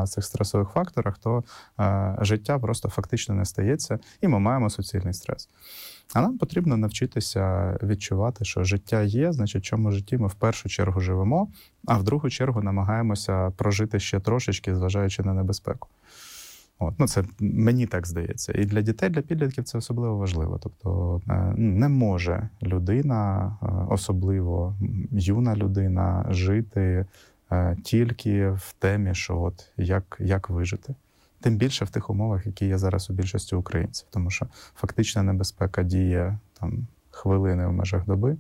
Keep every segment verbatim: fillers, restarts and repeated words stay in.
на цих стресових факторах, то е, життя просто фактично не стається, і ми маємо суцільний стрес. А нам потрібно навчитися відчувати, що життя є, значить, в чому житті ми в першу чергу живемо, а в другу чергу намагаємося прожити ще трошечки, зважаючи на небезпеку. От, ну це мені так здається. І для дітей, для підлітків це особливо важливо. Тобто не може людина, особливо юна людина, жити тільки в темі, що от як, як вижити. Тим більше в тих умовах, які є зараз у більшості українців. Тому що фактична небезпека діє там хвилини в межах доби,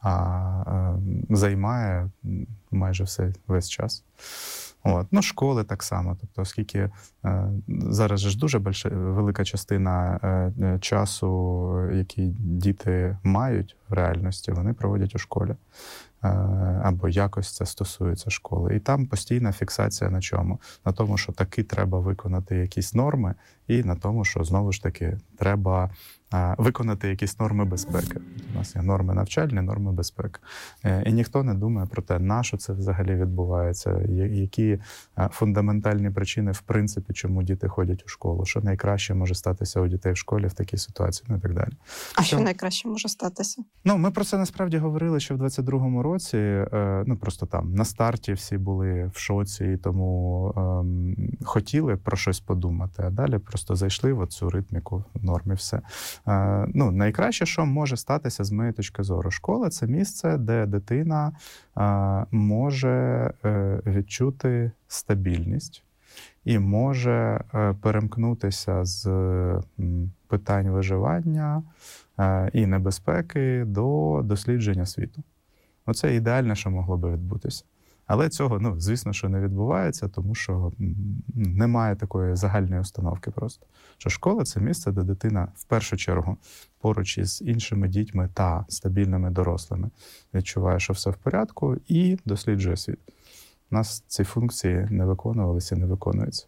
а е, займає майже все, весь час. От. Ну, школи так само. Тобто, оскільки е, зараз ж дуже більша, велика частина е, часу, який діти мають в реальності, вони проводять у школі. Е, або якось це стосується школи. І там постійна фіксація на чому? На тому, що таки треба виконати якісь норми, і на тому, що, знову ж таки, треба е, виконати якісь норми безпеки. У нас є норми навчальні, норми безпеки. Е, і ніхто не думає про те, на що це взагалі відбувається, які фундаментальні причини, в принципі, чому діти ходять у школу, що найкраще може статися у дітей в школі в такій ситуації, ну і так далі. А що, що найкраще може статися? Ну, ми про це насправді говорили ще в двадцять другому році, ну просто там на старті всі були в шоці, і тому ем, хотіли про щось подумати, а далі просто зайшли в цю ритміку, в нормі все. Е, ну, найкраще, що може статися з моєї точки зору. Школа – це місце, де дитина е, може е, відчути стабільність і може е, перемкнутися з м, питань виживання е, і небезпеки до дослідження світу. Оце ідеальне, що могло би відбутися. Але цього, ну, звісно, що не відбувається, тому що немає такої загальної установки просто. Що школа – це місце, де дитина в першу чергу поруч із іншими дітьми та стабільними дорослими відчуває, що все в порядку, і досліджує світ. У нас ці функції не виконувалися і не виконуються.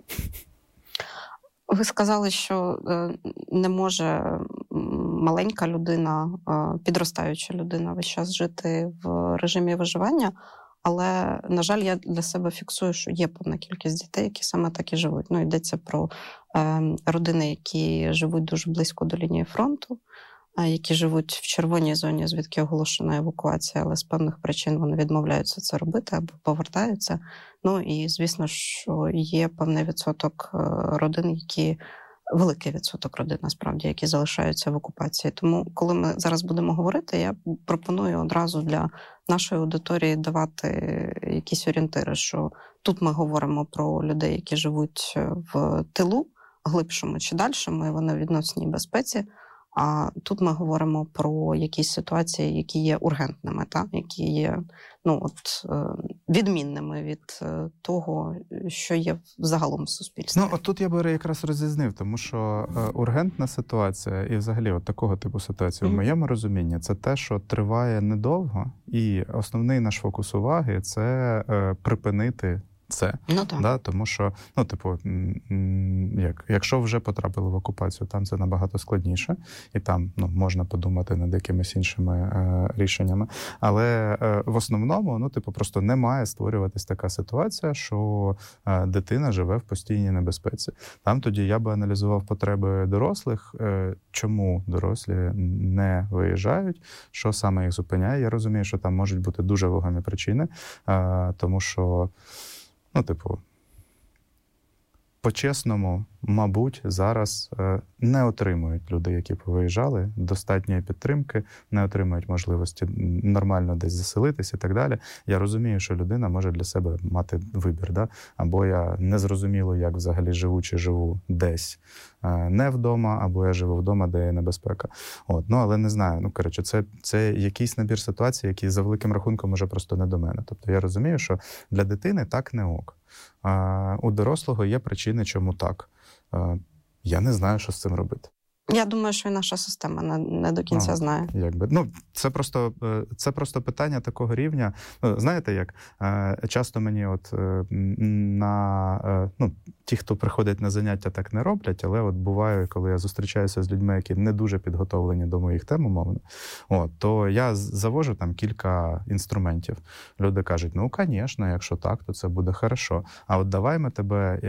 Ви сказали, що не може маленька людина, підростаюча людина весь час жити в режимі виживання, але, на жаль, я для себе фіксую, що є певна кількість дітей, які саме так і живуть. Ну, йдеться про родини, які живуть дуже близько до лінії фронту, які живуть в червоній зоні, звідки оголошена евакуація, але з певних причин вони відмовляються це робити або повертаються. Ну і, звісно, що є певний відсоток родин, які, великий відсоток родин, насправді, які залишаються в окупації. Тому, коли ми зараз будемо говорити, я пропоную одразу для нашої аудиторії давати якісь орієнтири, що тут ми говоримо про людей, які живуть в тилу, глибшому чи дальшому, і вони в відносній безпеці. А тут ми говоримо про якісь ситуації, які є ургентними, та? Які є ну, от, відмінними від того, що є загалом в суспільстві. Ну, от тут я би якраз розрізнив, тому що ургентна ситуація і взагалі от такого типу ситуації, mm-hmm. в моєму розумінні, це те, що триває недовго, і основний наш фокус уваги – це е, припинити це. Ну, так. Да? Тому що, ну, типу, як, якщо вже потрапили в окупацію, там це набагато складніше, і там ну, можна подумати над якимись іншими е, рішеннями. Але е, в основному, ну, типу, просто не має створюватись така ситуація, що е, дитина живе в постійній небезпеці. Там тоді я би аналізував потреби дорослих, е, чому дорослі не виїжджають, що саме їх зупиняє. Я розумію, що там можуть бути дуже вагомі причини, е, тому що ну, типу, по-чесному, мабуть, зараз не отримують люди, які повиїжджали, достатньої підтримки, не отримують можливості нормально десь заселитись і так далі. Я розумію, що людина може для себе мати вибір, да? Або я не зрозуміло, як взагалі живу чи живу десь не вдома, або я живу вдома, де є небезпека. От. Ну, але не знаю, ну, коротше, це, це якийсь набір ситуацій, який за великим рахунком уже просто не до мене. Тобто я розумію, що для дитини так не ок. А у дорослого є причини, чому так. Я не знаю, що з цим робити. Я думаю, що і наша система не, не до кінця ну, знає. Якби. Ну, це просто, це просто питання такого рівня. Ну, знаєте як, часто мені от на, ну, ті, хто приходять на заняття, так не роблять, але от буває, коли я зустрічаюся з людьми, які не дуже підготовлені до моїх тем, умовно, от, то я завожу там кілька інструментів. Люди кажуть, ну, звісно, якщо так, то це буде хорошо. А от давай ми тебе